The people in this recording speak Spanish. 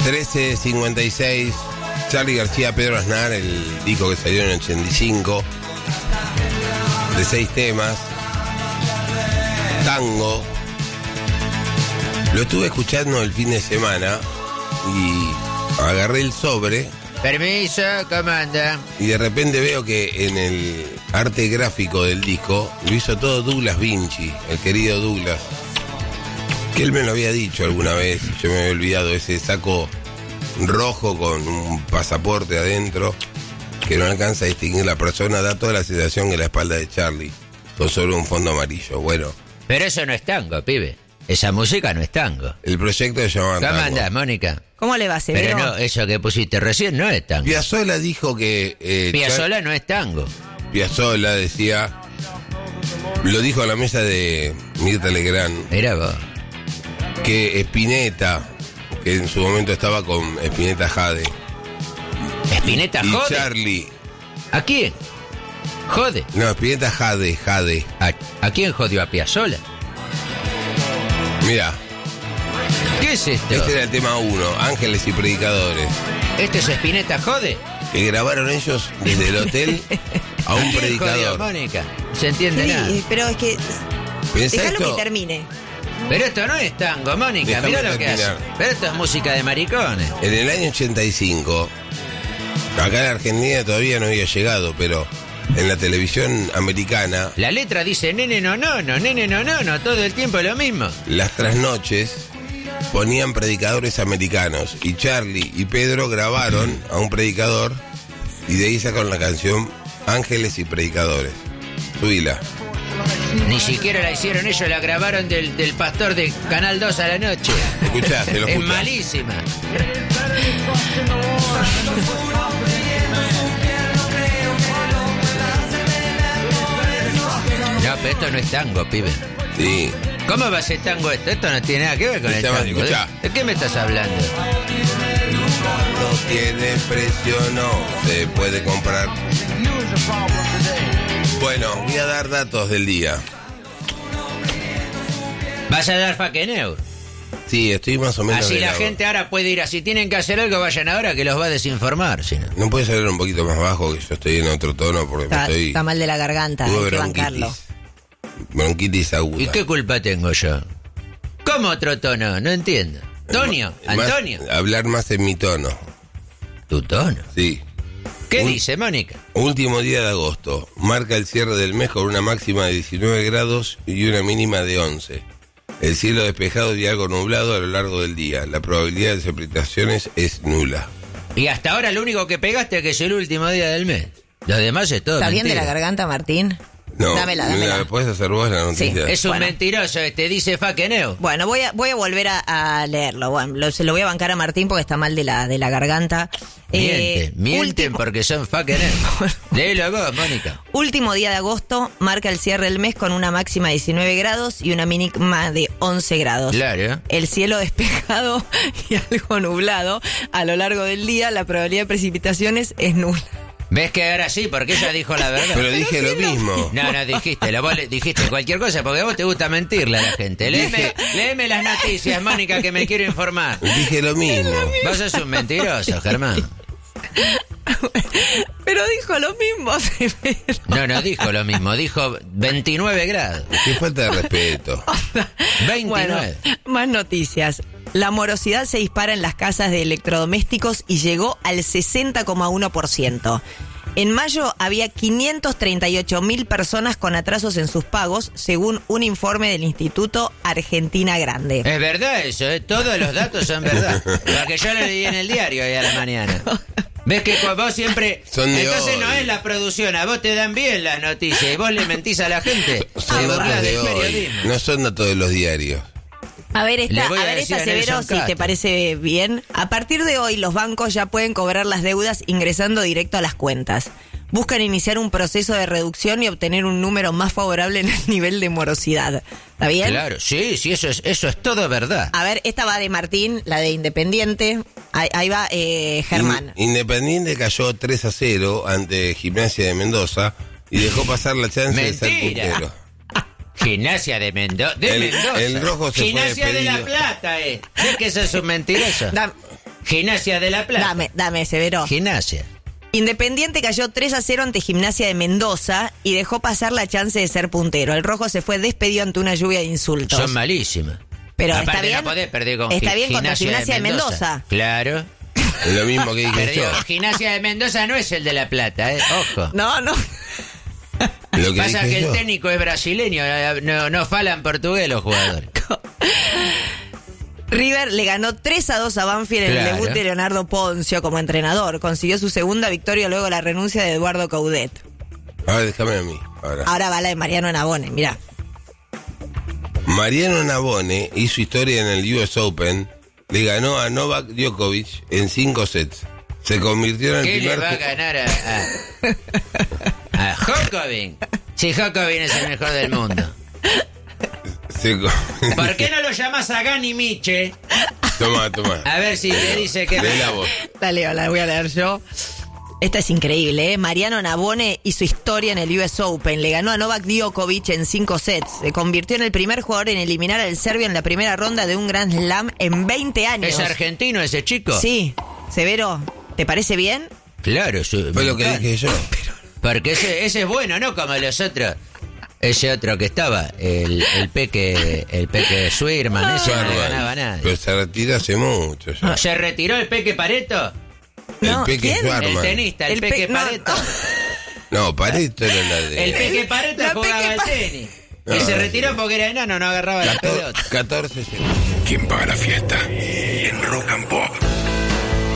13:56. Charly García, Pedro Aznar, el disco que salió en el 85, de 6 temas. Tango. Lo estuve escuchando el fin de semana y agarré el sobre. Permiso, ¿cómo anda? Y de repente veo que en el arte gráfico del disco lo hizo todo Douglas Vinci, el querido Douglas. Que él me lo había dicho alguna vez, yo me había olvidado, ese saco rojo con un pasaporte adentro que no alcanza a distinguir la persona, da toda la sensación que la espalda de Charly, con solo un fondo amarillo. Bueno. Pero eso no es tango, pibe. Esa música no es tango. El proyecto se llama Tango. ¿Cómo andás, Mónica? ¿Cómo le va, Severo? Pero no, eso que pusiste recién no es tango. Piazzolla dijo que... Piazzolla no es tango. Piazzolla decía... Lo dijo a la mesa de Mirta Legrand. Mirá vos. Que Spinetta, que en su momento estaba con Spinetta Jade. ¿Spinetta jode? Y Charly. ¿A quién? ¿Jode? No, Spinetta Jade. ¿A quién jodió? ¿A Piazzolla? Mira. ¿Qué es esto? Este era el tema 1, Ángeles y Predicadores. ¿Este es Spinetta jode? Que grabaron ellos desde el hotel a un predicador. Jodió, Mónica? ¿Se entiende nada? Sí, pero es que... ¿Pensá Dejalo esto? que termine. Pero esto no es tango, Mónica. Déjame Mirá lo que terminar. hace. Pero esto es música de maricones. En el año 85, acá en Argentina todavía no había llegado, pero en la televisión americana, La letra dice nene no, todo el tiempo lo mismo. las trasnoches ponían predicadores americanos y Charly y Pedro grabaron a un predicador y de ahí sacaron la canción Ángeles y Predicadores. Subila. Ni siquiera la hicieron ellos, la grabaron del pastor de Canal 2 a la noche. Escuchá, te lo Es escuchá. malísima. No, pero esto no es tango, pibe. Sí. ¿Cómo va a ser tango esto? Esto no tiene nada que ver con el Escuchá, tango. escuchá. ¿De qué me estás hablando? No tiene precio, no se puede comprar. Bueno, voy a dar datos del día. ¿Vas a dar faqueneo? Sí, estoy más o menos. Así de la lado. gente ahora puede ir, si tienen que hacer algo, vayan ahora que los va a desinformar. Si no. ¿No puedes hablar un poquito más bajo? Que yo estoy en otro tono porque Está mal de la garganta, tuve hay que bancarlo. bronquitis aguda. ¿Y qué culpa tengo yo? ¿Cómo otro tono? No entiendo. ¿Tonio? Más- ¿Antonio? hablar más en mi tono. ¿Tu tono? Sí. ¿Qué dice, Mónica? Último día de agosto. Marca el cierre del mes con una máxima de 19 grados y una mínima de 11. El cielo despejado y algo nublado a lo largo del día. La probabilidad de precipitaciones es nula. Y hasta ahora lo único que pegaste es que es el último día del mes. Lo demás es todo ¿Está bien de mentira. la garganta, Martín? No, Dámela. ¿la puedes hacer vos la noticia? Es un Bueno. mentiroso, dice faqueneo. Bueno, voy a volver a leerlo. Bueno, se lo voy a bancar a Martín porque está mal de la garganta. Mienten Último- porque son faqueneo. Léelo vos, Mónica. Último día de agosto marca el cierre del mes con una máxima de 19 grados y una mínima de 11 grados. Claro. El cielo despejado y algo nublado. A lo largo del día la probabilidad de precipitaciones es nula. ¿Ves que ahora sí? Porque ella dijo la verdad. Pero dije lo mismo. No dijiste, vos dijiste cualquier cosa porque a vos te gusta mentirle a la gente. Léeme las noticias, Mónica, que me quiero informar. Dije lo mismo. Vos sos un mentiroso, Germán. Pero dijo lo mismo. No dijo lo mismo, dijo 29 grados. Qué falta de respeto. 29. Bueno, más noticias. La morosidad se dispara en las casas de electrodomésticos y llegó al 60,1%. En mayo había 538.000 personas con atrasos en sus pagos, según un informe del Instituto Argentina Grande. Es verdad eso, todos los datos son verdad. Lo que yo le leí en el diario hoy a la mañana. ¿Ves que vos siempre... Son de Entonces hoy. no es la producción, a vos te dan bien las noticias y vos le mentís a la gente. Son Te datos burlás de del hoy. periodismo. No son datos de los diarios. A ver Le voy a esta decir a Severo, Nelson si te Castro. parece bien. A partir de hoy, los bancos ya pueden cobrar las deudas ingresando directo a las cuentas. Buscan iniciar un proceso de reducción y obtener un número más favorable en el nivel de morosidad. ¿Está bien? Claro, sí, eso es todo verdad. A ver, esta va de Martín, la de Independiente. Ahí va Germán. Independiente cayó 3-0 ante Gimnasia de Mendoza y dejó pasar la chance de ser Mentira. puntero. Gimnasia de Mendoza. El rojo se fue Gimnasia de La despedido. Plata, ¿Ves que sos un mentiroso? Gimnasia de La Plata. Dame, Severo. Gimnasia. Independiente cayó 3-0 ante Gimnasia de Mendoza y dejó pasar la chance de ser puntero. El rojo se fue despedido ante una lluvia de insultos. Son malísimas. Pero aparte, está bien. No podés perder con está bien contra Gimnasia de Mendoza. Claro. Es lo mismo que dije Perdió. yo. Gimnasia de Mendoza no es el de La Plata, ojo. No. Lo que Pasa dije que el yo. técnico es brasileño, no falan portugués los jugadores. River le ganó 3-2 a Banfield en el Claro. debut de Leonardo Poncio como entrenador. Consiguió su segunda victoria luego de la renuncia de Eduardo Coudet. A ver, déjame a mí. Ahora va la de Mariano Navone, mirá. Mariano Navone hizo historia en el US Open. Le ganó a Novak Djokovic en 5 sets. Se convirtió en el ¿Qué primer... le va a ganar a Djokovic? Si Djokovic es el mejor del mundo. ¿Por qué no lo llamas a Gani Miche? Toma. A ver si te dice que... Lee la voz. La voy a leer yo. Esta es increíble, ¿eh? Mariano Navone hizo historia en el US Open. Le ganó a Novak Djokovic en 5 sets. Se convirtió en el primer jugador en eliminar al serbio en la primera ronda de un Grand Slam en 20 años. ¿Es argentino ese chico? Sí. Severo, ¿te parece bien? Claro. Fue lo que dije yo. Porque ese es bueno, ¿no? Como los otros. Ese otro que estaba, el Peque Schwirman, ese no le ganaba nada. Pero se retiró hace mucho ya. ¿Se retiró el Peque Pareto? No, el Peque ¿quién? Schwarman. El tenista, el Peque no, Pareto. No, Pareto era la de... El Peque Pareto La jugaba Peque al tenis. No, Y se no, retiró porque era enano, no agarraba la pelota. 14 segundos. ¿Quién paga la fiesta? En Rock and Pop.